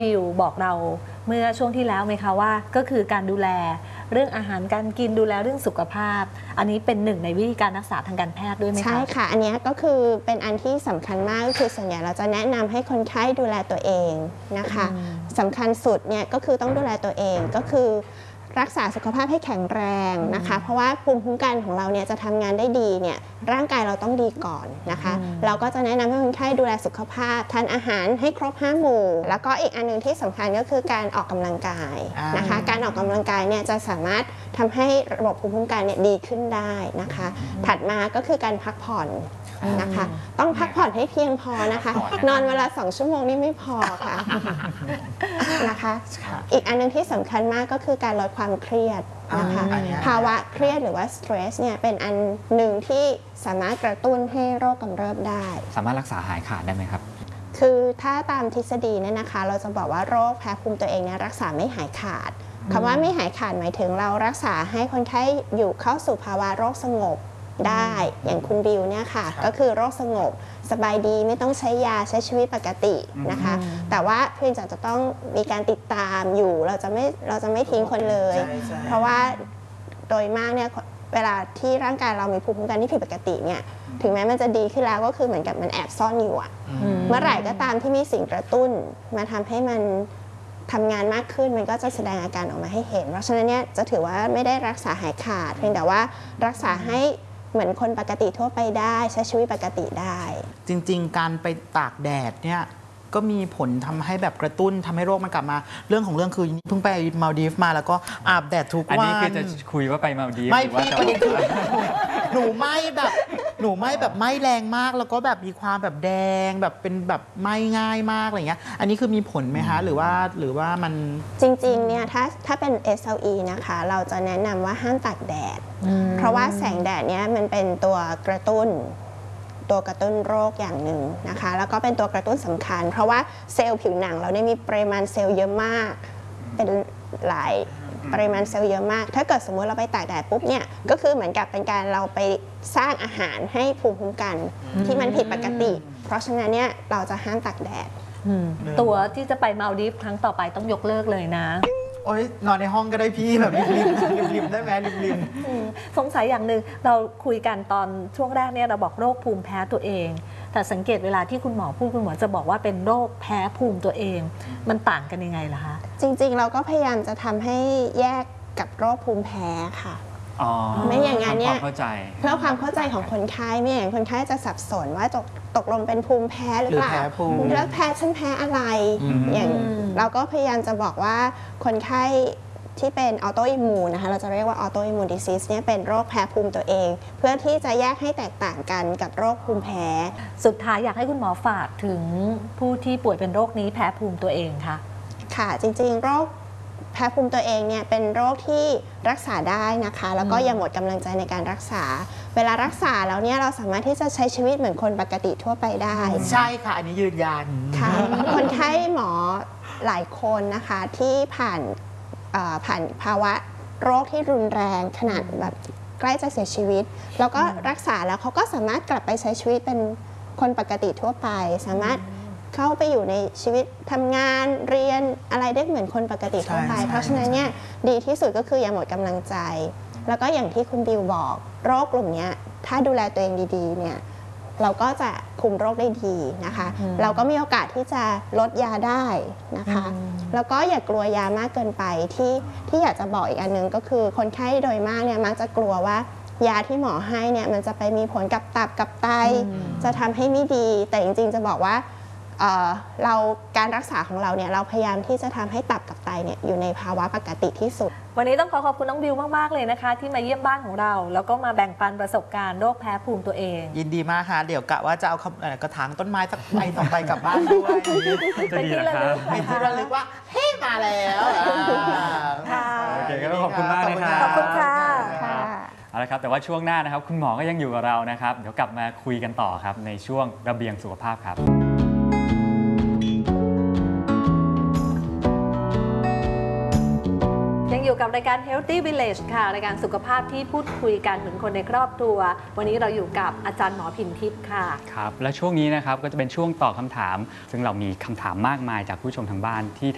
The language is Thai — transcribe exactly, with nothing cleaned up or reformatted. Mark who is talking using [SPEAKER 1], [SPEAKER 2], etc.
[SPEAKER 1] บิวบอกเราเมื่อช่วงที่แล้วไหมคะว่าก็คือการดูแลเรื่องอาหารการกินดูแลเรื่องสุขภาพอันนี้เป็นหนึ่งในวิธีการรักษาทางการแพทย์ด้วยไหมคะ
[SPEAKER 2] ใช่ค่ะอันนี้ก็คือเป็นอันที่สำคัญมากก็คือส่วนใหญ่เราจะแนะนำให้คนไข้ดูแลตัวเองนะคะสำคัญสุดเนี่ยก็คือต้องดูแลตัวเองก็คือรักษาสุขภาพให้แข็งแรงนะคะเพราะว่าภูมิคุ้มกันของเราเนี่ยจะทำงานได้ดีเนี่ยร่างกายเราต้องดีก่อนนะคะเราก็จะแนะนำให้คนไข้ดูแลสุขภาพทานอาหารให้ครบห้าหมู่แล้วก็อีกอันนึงที่สำคัญก็คือการออกกำลังกายนะคะการออกกำลังกายเนี่ยจะสามารถทำให้ระบบภูมิคุ้มกันเนี่ยดีขึ้นได้นะคะถัดมาก็คือการพักผ่อนนะคะต้องพักผ่อนให้เพียงพอนะคะนอนเวลาสองชั่วโมงนี่ไม่พอค่ะนะคะอีกอันนึงที่สำคัญมากก็คือการลดความเครียดนะคะภาวะเครียดหรือว่า stress เนี่ยเป็นอันหนึ่งที่สามารถกระตุ้นให้โรคกำเริบได้
[SPEAKER 3] สามารถรักษาหายขาดได้ไหมครับ
[SPEAKER 2] คือถ้าตามทฤษฎีเนี่ยนะคะเราจะบอกว่าโรคแพ้ภูมิตัวเองเนี่ยรักษาไม่หายขาดคำว่าไม่หายขาดหมายถึงเรารักษาให้คนไข้อยู่เข้าสู่ภาวะโรคสงบได้อย่างคุณบิวเนี่ยค่ะก็คือโรคสงบสบายดีไม่ต้องใช้ยาใช้ชีวิตปกตินะคะแต่ว่าเพียงแต่จะต้องมีการติดตามอยู่เราจะไม่เราจะไม่ทิ้งคนเลยเพราะว่าโดยมากเนี่ยเวลาที่ร่างกายเรามีภูมิคุ้มกันที่ผิดปกติเนี่ยถึงแม้มันจะดีขึ้นแล้วก็คือเหมือนกับมันแอบซ่อนอยู่อะเมื่อไหร่ก็ตามที่มีสิ่งกระตุ้นมาทำให้มันทำงานมากขึ้นมันก็จะแสดงอาการออกมาให้เห็นเพราะฉะนั้นเนี่ยจะถือว่าไม่ได้รักษาหายขาดเพียงแต่ว่ารักษาให้เหมือนคนปกติทั่วไปได้ใช้ชีวิตปกติได้
[SPEAKER 4] จริงๆการไปตากแดดเนี่ยก็มีผลทำให้แบบกระตุ้นทำให้โรคมันกลับมาเรื่องของเรื่องคือเพิ่งไปมาลดีฟมาแล้วก็อาบแดดทุกวันอัน
[SPEAKER 3] นี้คือจะคุยว่าไปมาลดีฟ
[SPEAKER 4] ไม่พี่ประเด็นคือหนูไม่แบบหนูไม่แบบไม่แรงมากแล้วก็แบบมีความแบบแดงแบบเป็นแบบไม่ง่ายมากอะไรเงี้ยอันนี้คือมีผลไหมคะหรือว่าหรือว่ามัน
[SPEAKER 2] จริงๆเนี่ยถ้าถ้าเป็น เอส แอล อี นะคะเราจะแนะนำว่าห้ามตากแดดเพราะว่าแสงแดดเนี่ยมันเป็นตัวกระตุ้นตัวกระตุ้นโรคอย่างหนึ่งนะคะแล้วก็เป็นตัวกระตุ้นสำคัญเพราะว่าเซลล์ผิวหนังเราเนี่ยมีปริมาณเซลล์เยอะมากเป็นหลายปริมาณเซลล์เยอะมากถ้าเกิดสมมติเราไปตากแดดปุ๊บเนี่ยก็คือเหมือนกับเป็นการเราไปสร้างอาหารให้ภูมิคุ้มกันที่มันผิดปกติเพราะฉะนั้นเนี่ยเราจะห้ามตากแดด
[SPEAKER 1] ตัวที่จะไปมาลดีฟครั้งต่อไปต้องยกเลิกเลยนะ
[SPEAKER 4] โอ๊ยนอนในห้องก็ได้พี่แบบริมๆริมๆได้ไหมริม
[SPEAKER 1] ๆสงสัยอย่างหนึ่งเราคุยกันตอนช่วงแรกเนี่ยเราบอกโรคภูมิแพ้ตัวเองแต่สังเกตเวลาที่คุณหมอพูดคุณหมอจะบอกว่าเป็นโรคแพ้ภูมิตัวเองมันต่างกันยังไงล่ะคะ
[SPEAKER 2] จริงๆเราก็พยายามจะทำให้แยกกับโรคภูมิแพ้ค่ะไม่อย่างนั้นเนี่ยเพื่อความเข้าใจของคนไข้ไม่อย่างคนไข้จะสับสนว่าตกตกลงเป็นภูมิแพ้หรือเปล่าแล้วแพ้ฉันแพ้อะไรอย่างเราก็พยายามจะบอกว่าคนไข้ที่เป็นออโตอิมมูนนะคะเราจะเรียกว่าออโตอิมมูนดิซิสเนี่ยเป็นโรคแพ้ภูมิตัวเองเพื่อที่จะแยกให้แตกต่างกันกับโรคภูมิแพ้
[SPEAKER 1] สุดท้ายอยากให้คุณหมอฝากถึงผู้ที่ป่วยเป็นโรคนี้แพ้ภูมิตัวเองค่ะ
[SPEAKER 2] ค่ะจริงๆโรคแพ้ภูมิตัวเองเนี่ยเป็นโรคที่รักษาได้นะคะแล้วก็อย่าหมดกำลังใจในการรักษาเวลารักษาแล้วเนี่ยเราสามารถที่จะใช้ชีวิตเหมือนคนปกติทั่วไปได้
[SPEAKER 4] ใช่ค่ะอันนี้ยืนยัน
[SPEAKER 2] ค่ะคนไข้หมอหลายคนนะคะที่ผ่านผ่านภาวะโรคที่รุนแรงขนาดแบบใกล้จะเสียชีวิตแล้วก็รักษาแล้วเขาก็สามารถกลับไปใช้ชีวิตเป็นคนปกติทั่วไปสามารถเข้าไปอยู่ในชีวิตทำงานเรียนอะไรได้เหมือนคนปกติทั่วไปเพราะฉะนั้นเนี่ยดีที่สุดก็คืออย่าหมดกำลังใจแล้วก็อย่างที่คุณบิวบอกโรคกลุ่มนี้ถ้าดูแลตัวเองดีๆเนี่ยเราก็จะคุมโรคได้ดีนะคะเราก็มีโอกาสที่จะลดยาได้นะคะแล้วก็อย่ากลัวยามากเกินไปที่ที่อยากจะบอกอีกอันนึงก็คือคนไข้โดยมากเนี่ยมักจะกลัวว่ายาที่หมอให้เนี่ยมันจะไปมีผลกับตับกับไตจะทำให้ไม่ดีแต่จริงๆจะบอกว่าเราการรักษาของเราเนี่ยเราพยายามที่จะทำให้ตับกับไตเนี่ยอยู่ในภาวะปกติที่สุด
[SPEAKER 1] วันนี้ต้องขอขอบคุณน้องบิวมากๆเลยนะคะที่มาเยี่ยมบ้านของเราแล้วก็มาแบ่งปันประสบการณ์โรคแพ้ภูมิตัวเอง
[SPEAKER 4] ยินดีมากค่ะเดี๋ยวกะว่าจะเอากระถางต้นไม้สักใบสองใบกลับบ้านด้วย
[SPEAKER 3] เป็นที่ระลึก
[SPEAKER 4] เป็นที่ระลึกว่าเฮ้มาแล้ว
[SPEAKER 1] ค่ะ
[SPEAKER 3] โอเคก็ขอบคุณมากนะครับ
[SPEAKER 1] ขอบคุณค่ะ
[SPEAKER 3] เอาละครับแต่ว่าช่วงหน้านะครับคุณหมอก็ยังอยู่กับเรานะครับเดี๋ยวกลับมาคุยกันต่อครับในช่วงระเบียงสุขภาพครับ
[SPEAKER 1] อยู่กับรายการ Healthy Village ค่ะรายการสุขภาพที่พูดคุยกันเหมือนคนในครอบครัววันนี้เราอยู่กับอาจารย์หมอพินทิพย์ค่ะ
[SPEAKER 3] ครับและช่วงนี้นะครับก็จะเป็นช่วงตอบคำถามซึ่งเรามีคำถามมากมายจากผู้ชมทางบ้านที่